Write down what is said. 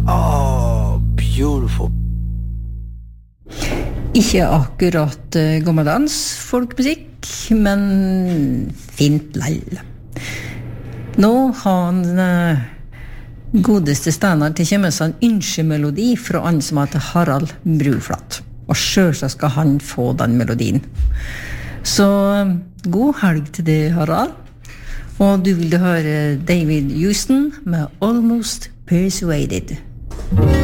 Oh, beautiful. Ikke akkurat gammeldans folkmusikk, men fint lell. Nå har han godeste Steinar til kjemmes en ønskemelodi fra han som heter Harald Bruflat. Og selvsagt skal han få den melodien. Så god helg til deg, Harald. Og du vil høre David Houston med Almost Persuaded.